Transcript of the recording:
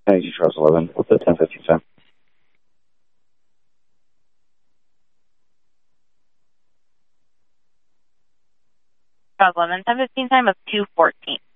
Energy Charles 11. What's the 10:15 time? Charles 11, 10:15 time of 2:14.